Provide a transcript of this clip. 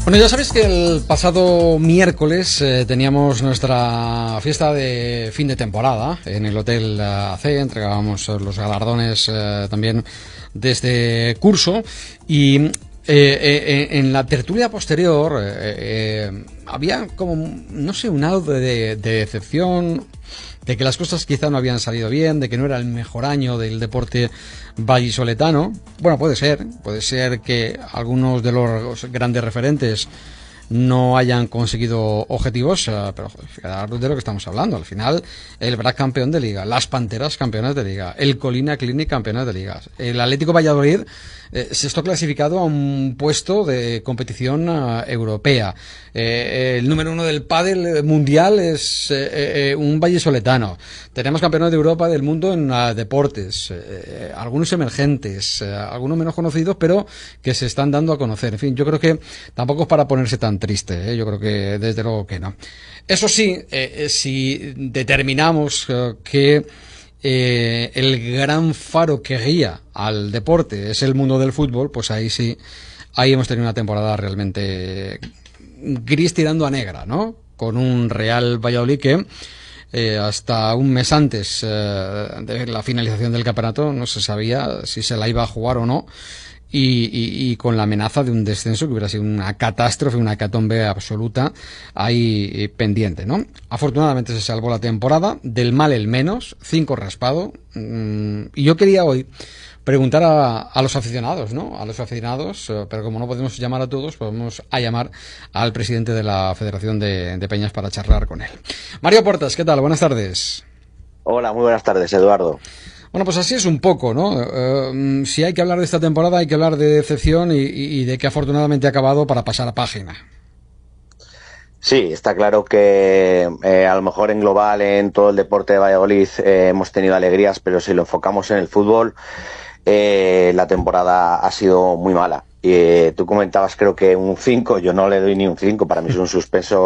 Bueno, ya sabéis que el pasado miércoles teníamos nuestra fiesta de fin de temporada en el Hotel AC, entregábamos los galardones también de este curso y en la tertulia posterior había como, no sé, un halo de decepción, de que las cosas quizá no habían salido bien, de que no era el mejor año del deporte vallisoletano. Bueno, puede ser que algunos de los grandes referentes no hayan conseguido objetivos, pero fijaros de lo que estamos hablando. Al final, el BRAC campeón de liga, las Panteras campeonas de liga, el Colina Clinic campeonas de liga, el Atlético Valladolid se está clasificado a un puesto de competición europea. El número 1 del pádel mundial es un vallisoletano. Tenemos campeones de Europa, del mundo en deportes, algunos emergentes, algunos menos conocidos, pero que se están dando a conocer. En fin, yo creo que tampoco es para ponerse tan triste, yo creo que desde luego que no. Eso sí, si determinamos que el gran faro que guía al deporte es el mundo del fútbol, pues ahí sí, ahí hemos tenido una temporada realmente gris tirando a negra, ¿no? Con un Real Valladolid que hasta un mes antes de la finalización del campeonato no se sabía si se la iba a jugar o no, y con la amenaza de un descenso que hubiera sido una catástrofe, una hecatombe absoluta ahí pendiente, ¿no? Afortunadamente se salvó la temporada, del mal el menos, 5 raspado, y yo quería hoy preguntar a los aficionados, ¿no? A los aficionados, pero como no podemos llamar a todos, podemos llamar al presidente de la Federación de Peñas para charlar con él. Mario Portas, ¿qué tal? Buenas tardes. Hola, muy buenas tardes, Eduardo. Bueno, pues así es un poco, ¿no? Si hay que hablar de esta temporada, hay que hablar de decepción y de que afortunadamente ha acabado para pasar a página. Sí, está claro que a lo mejor en global, en todo el deporte de Valladolid, hemos tenido alegrías, pero si lo enfocamos en el fútbol, la temporada ha sido muy mala. Tú comentabas, creo que un 5, yo no le doy ni un 5, para mí es un suspenso